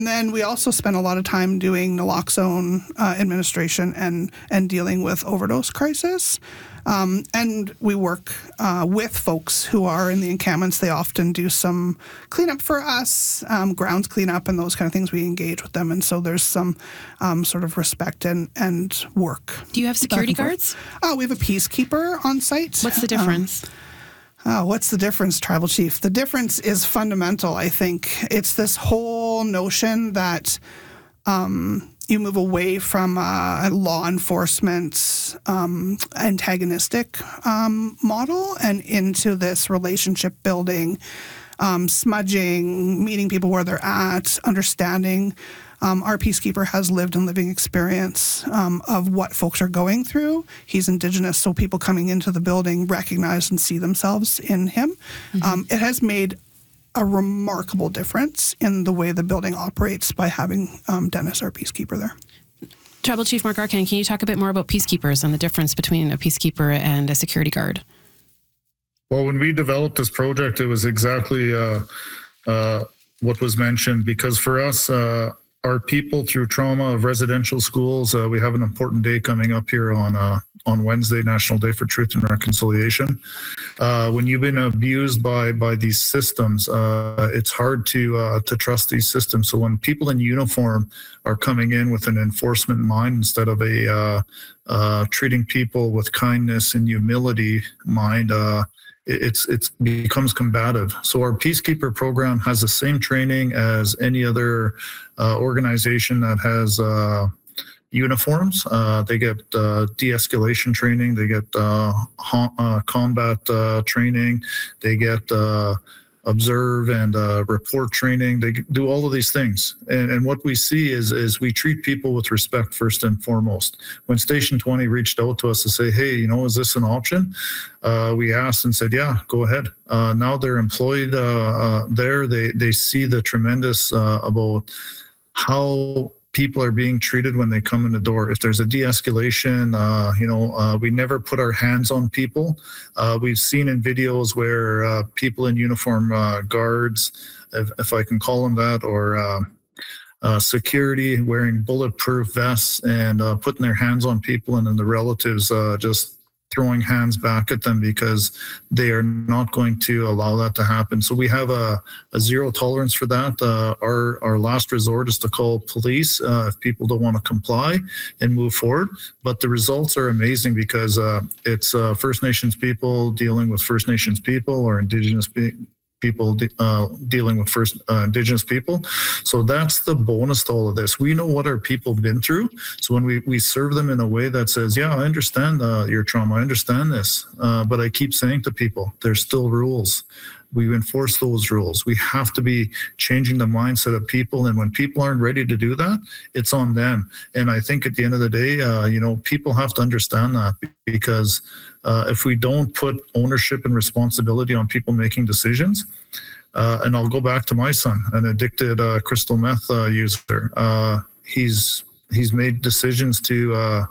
then we also spend a lot of time doing naloxone administration and dealing with overdose crisis. And we work with folks who are in the encampments. They often do some cleanup for us, grounds cleanup and those kind of things. We engage with them. And so there's some sort of respect and work. Do you have security guards? We have a peacekeeper on site. What's the difference? What's the difference, Tribal Chief? The difference is fundamental, I think. It's this whole notion that you move away from a law enforcement antagonistic model and into this relationship building, smudging, meeting people where they're at, understanding. Our peacekeeper has lived and living experience of what folks are going through. He's Indigenous, so people coming into the building recognize and see themselves in him. Mm-hmm. It has made a remarkable difference in the way the building operates by having Dennis, our peacekeeper, there. Tribal Chief Mark Arcand, can you talk a bit more about peacekeepers and the difference between a peacekeeper and a security guard? Well, when we developed this project, it was exactly what was mentioned, because for us, our people through trauma of residential schools, we have an important day coming up here on Wednesday, National Day for Truth and Reconciliation. When you've been abused by these systems, it's hard to trust these systems. So when people in uniform are coming in with an enforcement mind instead of a treating people with kindness and humility mind, it becomes combative. So our Peacekeeper program has the same training as any other organization that has uniforms. They get de-escalation training, they get combat training, they get observe and report training. They do all of these things. And what we see is we treat people with respect first and foremost. When Station 20 reached out to us to say, hey, is this an option? We asked and said, yeah, go ahead. Now they're employed there. They see the tremendous about how people are being treated when they come in the door. If there's a de-escalation, we never put our hands on people. We've seen in videos where people in uniform, guards, if I can call them that, or security wearing bulletproof vests and putting their hands on people, and then the relatives just throwing hands back at them because they are not going to allow that to happen. So we have a zero tolerance for that. Our last resort is to call police if people don't want to comply and move forward. But the results are amazing because it's First Nations people dealing with First Nations people, or Indigenous people dealing with Indigenous people. So that's the bonus to all of this. We know what our people have been through. So when we serve them in a way that says, yeah, I understand your trauma, I understand this, but I keep saying to people, there's still rules. We enforce those rules. We have to be changing the mindset of people. And when people aren't ready to do that, it's on them. And I think at the end of the day, people have to understand that, because if we don't put ownership and responsibility on people making decisions, and I'll go back to my son, an addicted crystal meth user. He's made decisions to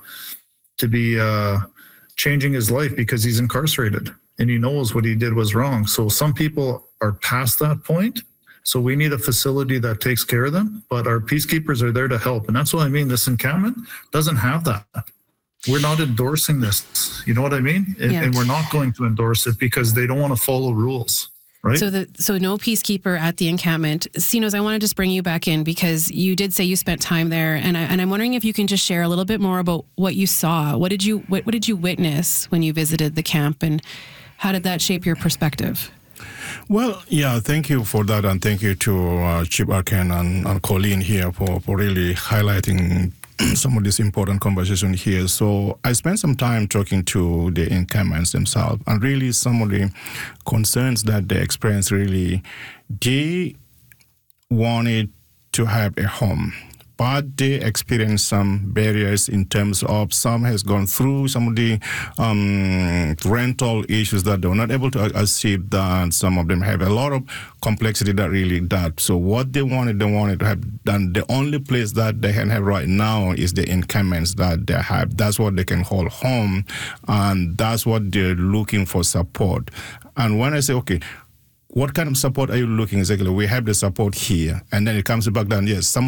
be changing his life because he's incarcerated and he knows what he did was wrong. So some people are past that point. So we need a facility that takes care of them, but our peacekeepers are there to help. And that's what I mean. This encampment doesn't have that. We're not endorsing this. You know what I mean? And we're not going to endorse it because they don't want to follow rules. Right. So no peacekeeper at the encampment. Sinos, I want to just bring you back in because you did say you spent time there, and I'm wondering if you can just share a little bit more about what you saw. What did you witness when you visited the camp, and how did that shape your perspective? Well, yeah, thank you for that, and thank you to Chief Arcand and Colleen here for really highlighting some of this important conversation here. So I spent some time talking to the encampments themselves, and really some of the concerns that they experienced, really, they wanted to have a home, but they experienced some barriers in terms of some has gone through some of the rental issues that they were not able to achieve, that some of them have a lot of complexity that. So what they wanted to have done. The only place that they can have right now is the encampments that they have. That's what they can call home, and that's what they're looking for support. And when I say, okay, what kind of support are you looking exactly? We have the support here, and then it comes back down. Yes, some